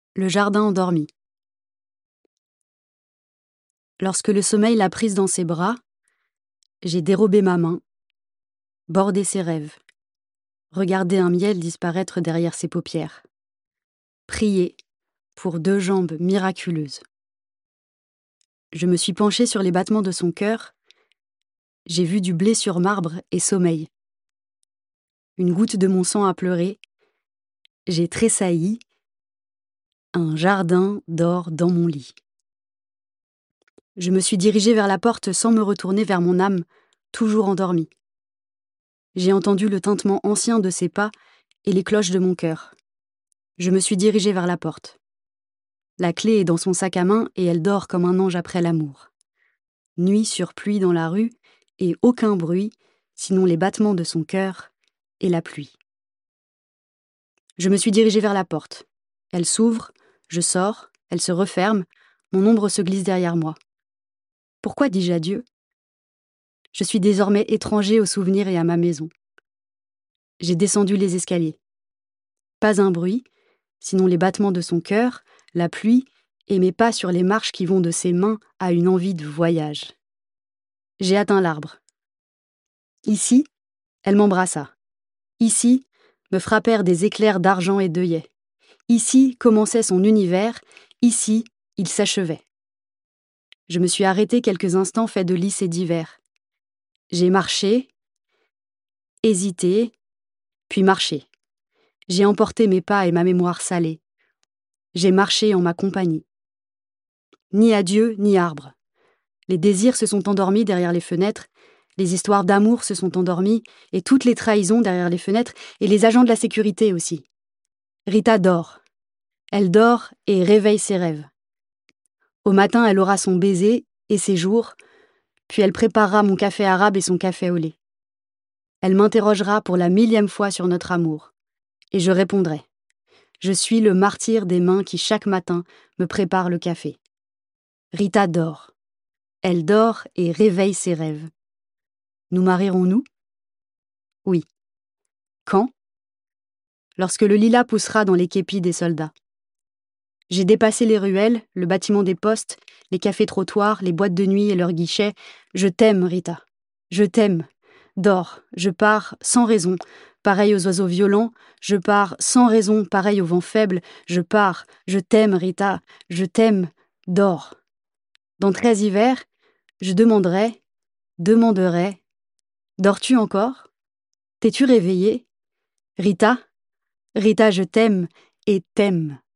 Le jardin endormi. Lorsque le sommeil l'a prise dans ses bras, j'ai dérobé ma main, bordé ses rêves, regardé un miel disparaître derrière ses paupières, prié pour 2 jambes miraculeuses. Je me suis penchée sur les battements de son cœur, j'ai vu du blé sur marbre et sommeil. Une goutte de mon sang a pleuré, j'ai tressailli, un jardin dort dans mon lit. Je me suis dirigée vers la porte sans me retourner vers mon âme, toujours endormie. J'ai entendu le tintement ancien de ses pas et les cloches de mon cœur. Je me suis dirigée vers la porte. La clé est dans son sac à main et elle dort comme un ange après l'amour. Nuit sur pluie dans la rue et aucun bruit, sinon les battements de son cœur et la pluie. Je me suis dirigée vers la porte. Elle s'ouvre, je sors, elle se referme, mon ombre se glisse derrière moi. Pourquoi dis-je adieu ? Je suis désormais étranger aux souvenirs et à ma maison. J'ai descendu les escaliers. Pas un bruit, sinon les battements de son cœur, la pluie et mes pas sur les marches qui vont de ses mains à une envie de voyage. J'ai atteint l'arbre. Ici, elle m'embrassa. Ici, me frappèrent des éclairs d'argent et d'œillets. Ici commençait son univers, ici, il s'achevait. Je me suis arrêtée quelques instants faits de lys et d'hiver. J'ai marché, hésité, puis marché. J'ai emporté mes pas et ma mémoire salée. J'ai marché en ma compagnie. Ni adieu, ni arbre. Les désirs se sont endormis derrière les fenêtres, les histoires d'amour se sont endormies, et toutes les trahisons derrière les fenêtres, et les agents de la sécurité aussi. Rita dort. Elle dort et réveille ses rêves. Au matin, elle aura son baiser et ses jours, puis elle préparera mon café arabe et son café au lait. Elle m'interrogera pour la 1000e fois sur notre amour, et je répondrai. Je suis le martyr des mains qui chaque matin me préparent le café. Rita dort. Elle dort et réveille ses rêves. Nous marierons-nous ? Oui. Quand ? Lorsque le lilas poussera dans les képis des soldats. J'ai dépassé les ruelles, le bâtiment des postes, les cafés-trottoirs, les boîtes de nuit et leurs guichets. Je t'aime, Rita. Je t'aime. Dors. Je pars sans raison, pareil aux oiseaux violents. Je pars sans raison, pareil au vent faible. Je pars. Je t'aime, Rita. Je t'aime. Dors. Dans 13 hivers, je demanderai. Dors-tu encore ? T'es-tu réveillée ? Rita, Rita, je t'aime et t'aime.